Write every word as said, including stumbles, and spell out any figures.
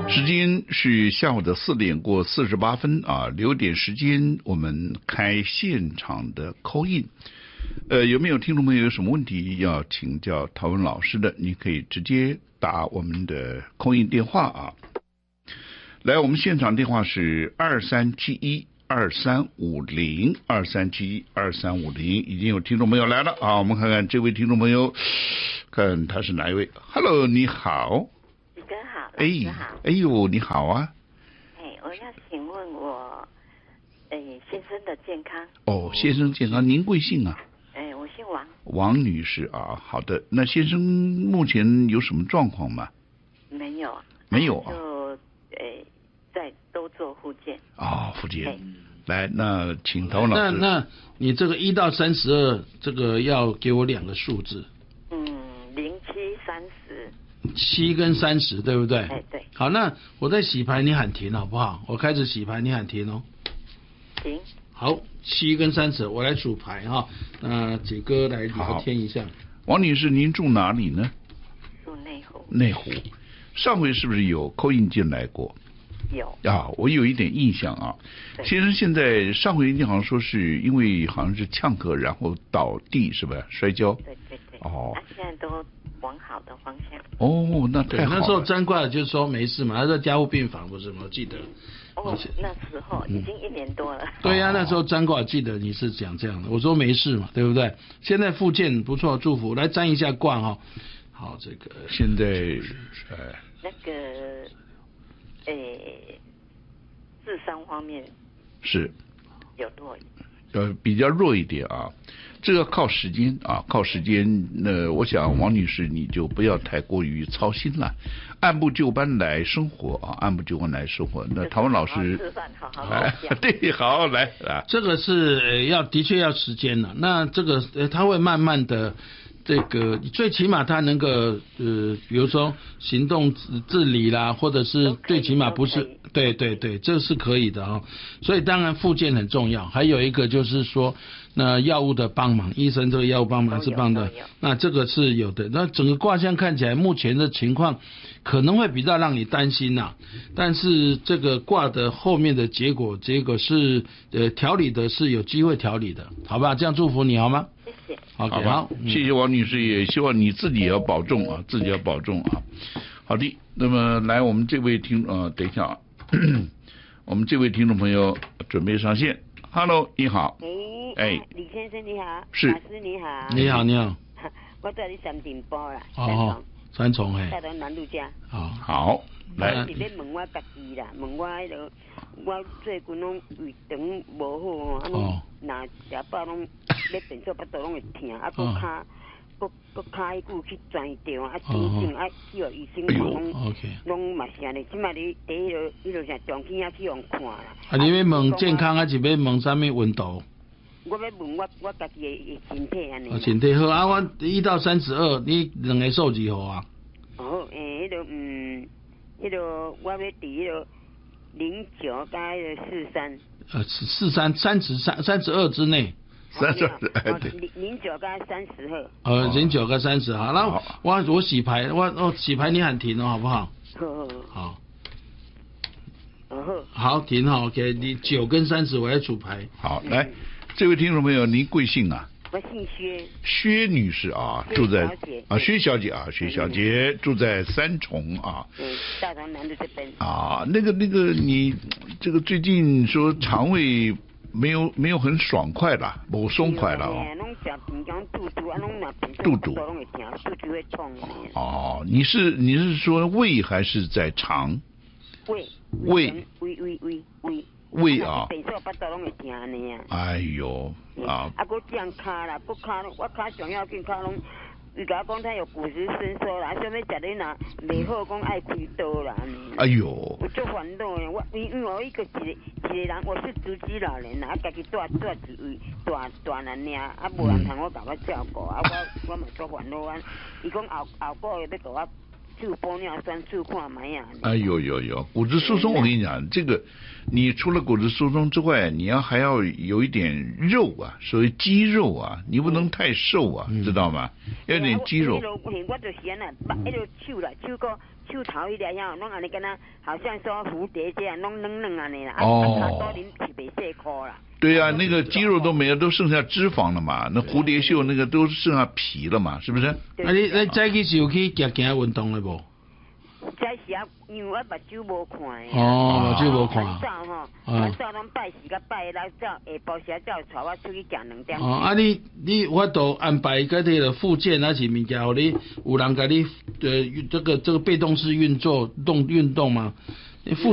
时间是下午的四点过四十八分啊，留点时间我们开现场的 call in。呃，有没有听众朋友有什么问题要请教陶文老师的？你可以直接打我们的 call in 电话啊。来，我们现场电话是二三七一二三五零二三七一二三五零，已经有听众朋友来了啊。我们看看这位听众朋友，看他是哪一位 ？Hello， 你好。 宇哥好， 哎，哎呦，你好啊！ 哎，我要请问我，哎，先生的健康。 哦，先生健康，您贵姓啊？ 哎，我姓王。 王女士啊，好的。那先生目前有什么状况吗？ 没有。 没有啊。 就，哎，在都做复健。 哦，复健。来，那请陶文老师。 那那你这个一到三十二，这个要给我两个数字。 嗯，零七三十。 七跟三十，对不对？ 哎，对。 好，那我在洗牌，你喊停好不好？我开始洗牌，你喊停哦。 停。 好，七跟三十，我来数牌哈。那几哥来聊天一下。 王女士，您住哪里呢？ 住内湖。 内湖。上回是不是有扣印进来过？ 有。 啊，我有一点印象啊。先生，现在上回你好像说是因为好像是呛咳，然后倒地是吧？摔跤。 对对对。 哦。 他现在都往好的方向。 哦，那太好了。 那时候占卦就是说没事嘛，他在加护病房不是吗？我记得。 哦，那时候已经一年多了。 嗯、对呀、啊，那时候占卦记得你是讲这样的，我说没事嘛，对不对？现在复健不错，祝福来占一下卦哈。好，这个现在呃那个诶智商方面是有弱一点， 呃比较弱一点啊。这个靠时间啊，靠时间。那我想王女士你就不要太过于操心了，按部就班来生活啊，按部就班来生活。那陶文老师吃饭好好哎，对，好来啊。 这个是要的确要时间了。那这个呃，他会慢慢的。这个最起码他能够呃，比如说行动自自理啦，或者是最起码不是对对对，这是可以的啊、哦。所以当然复健很重要，还有一个就是说，那药物的帮忙，医生这个药物帮忙是帮的，那这个是有的。那整个卦象看起来目前的情况可能会比较让你担心呐、啊，但是这个卦的后面的结果，结果是呃调理的是有机会调理的，好吧？这样祝福你好吗？ 谢谢。 Okay, 好吧， 好谢谢王女士，也希望你自己要保重啊，自己要保重啊。好的，那么来我们这位听呃，等一下啊，我们这位听众朋友准备上线。Hello， 你好。 哎，哎，李先生你好， 是。 老师你好。 你好，你好。 我在你三点半啦。 哦，三重嘿。 在到南路家。 好，好，来。 我是要问我家己啦，问我迄个，我最近拢胃肠无好哦，啊拢若食饱拢要变做巴肚拢会疼，啊搁骹，搁搁骹迄久去转掉，啊真正啊去互医生看拢，拢嘛是安尼，即摆你第迄个迄个啥中间啊去互看啦。 啊，你要问健康，还是要问啥物温度？ 我要问我我家己的身体安尼。 哦，身体好啊！我一到三十二，你两个数字好啊。 哦，诶，迄个嗯，迄个我要伫迄个零九加迄个四三。 呃，四三三十三三十二之内。 三十二， 哎对。零零九加三十号。 呃，零九跟三十好，那我我洗牌，我我洗牌你喊停哦，好不好？ 好。 好。 哦好，停好 ，OK， 你九跟三十我来数牌。 好，来。这位听众朋友，您贵姓啊？ 我姓薛。 薛女士啊，住在啊，薛小姐啊，薛小姐住在三重啊。 嗯，大同南路这边。 啊，那个那个，你这个最近说肠胃没有没有很爽快啦，不松快了哦。 拢食平常肚肚啊，拢若肚肚都拢会疼，肚肚会痛。 哦，你是你是说胃还是在肠？ 胃。 胃。 胃胃胃胃。 胃啊！ 变做巴肚拢会疼安尼啊！ 哎呦啊！ 啊，搁降骹啦，搁骹我骹上要紧骹拢，伊甲我讲他有骨质疏松啦，啊，想要食你若袂好，讲爱开刀啦。 哎呦！ 我足烦恼的，我因因为我一个一个一个人，我是独居老人啊，家己住住一位大大人尔，啊，无人通我甲我照顾，啊，我我嘛足烦恼啊。伊讲后后个月要甲我做玻尿酸做看卖啊。 哎呦呦呦，骨质疏松，我跟你讲，这个。你除了骨质疏松之外，你要还要有一点肉啊，所谓肌肉啊，你不能太瘦啊，嗯、知道吗？要有点肌肉。 我就是安那，把迄个手啦，手个手头迄个遐，拢安尼敢若好像说蝴蝶这样，拢软软安尼啦。 哦。 啊，肚里是袂细块啦。 对呀、啊，那个肌肉都没有，都剩下脂肪了嘛。那蝴蝶袖那个都剩下皮了嘛，是不是？ 啊，你你早起是有去行行运动的无？ 早时啊，因为我目睭无看的。 哦，目睭无看。 早吼，我早拢拜四甲拜六早下晡时早带我出去行两点。 哦，啊你你我都安排个这个复健那些物件，互你有人甲你呃这个这个被动式运作动运动嘛？